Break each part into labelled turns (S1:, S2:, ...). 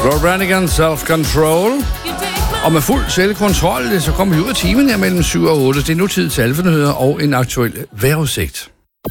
S1: Road Brannigan, Self-Control. Og med fuld selvkontrol, så kommer vi ud af timen her mellem 7 og 8. Det er nu tid til alfanyheder og en aktuel vejrudsigt.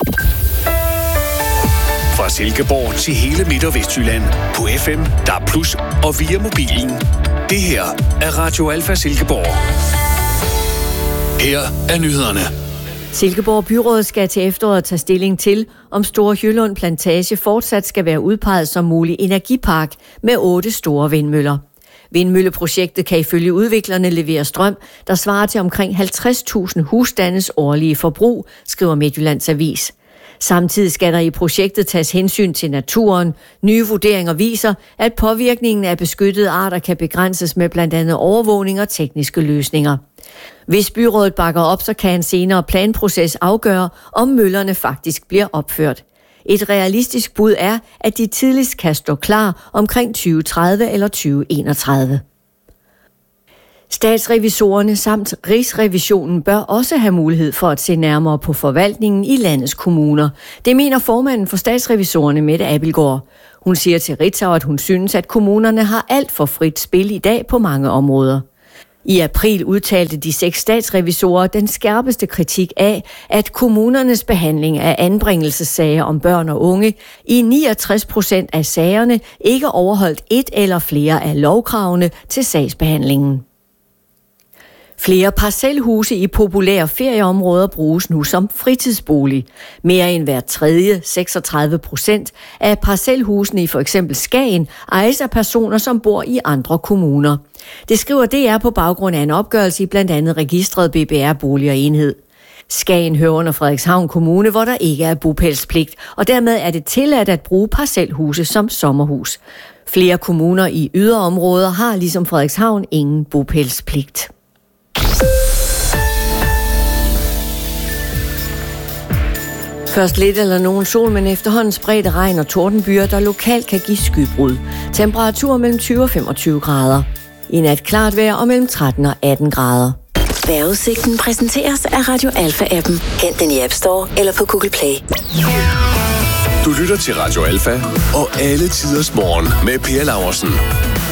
S2: Fra Silkeborg til hele Midt- og Vestjylland. På FM, DAB+, og via mobilen. Det her er Radio Alfa Silkeborg. Her er nyhederne.
S3: Silkeborg Byråd skal til efteråret tage stilling til, om Store Jylland Plantage fortsat skal være udpeget som mulig energipark med 8 store vindmøller. Vindmølleprojektet kan ifølge udviklerne levere strøm, der svarer til omkring 50.000 husstandes årlige forbrug, skriver Midtjyllands Avis. Samtidig skal der i projektet tages hensyn til naturen. Nye vurderinger viser, at påvirkningen af beskyttede arter kan begrænses med blandt andet overvågning og tekniske løsninger. Hvis byrådet bakker op, så kan en senere planproces afgøre, om møllerne faktisk bliver opført. Et realistisk bud er, at de tidligst kan stå klar omkring 2030 eller 2031. Statsrevisorerne samt Rigsrevisionen bør også have mulighed for at se nærmere på forvaltningen i landets kommuner. Det mener formanden for Statsrevisorerne, Mette Abildgaard. Hun siger til Ritzau, at hun synes, at kommunerne har alt for frit spil i dag på mange områder. I april udtalte de 6 statsrevisorer den skærpeste kritik af, at kommunernes behandling af anbringelsessager om børn og unge i 69% af sagerne ikke overholdt et eller flere af lovkravene til sagsbehandlingen. Flere parcelhuse i populære ferieområder bruges nu som fritidsbolig. Mere end hver tredje, 36% af parcelhusene i for eksempel Skagen, ejes af personer, som bor i andre kommuner. Det skriver DR på baggrund af en opgørelse i blandt andet registret BBR Bolig og Enhed. Skagen hører under Frederikshavn Kommune, hvor der ikke er bopælspligt, og dermed er det tilladt at bruge parcelhuse som sommerhus. Flere kommuner i yderområder har ligesom Frederikshavn ingen bopælspligt. Først lidt eller nogen sol, men efterhånden spredte regn og tordenbyer, der lokalt kan give skybrud. Temperatur mellem 20 og 25 grader. I nat klart vejr og mellem 13 og 18 grader.
S4: Vejrudsigten præsenteres af Radio Alfa-appen. Hent den i App Store eller på Google Play.
S2: Du lytter til Radio Alfa og alle tiders morgen med Per Laursen.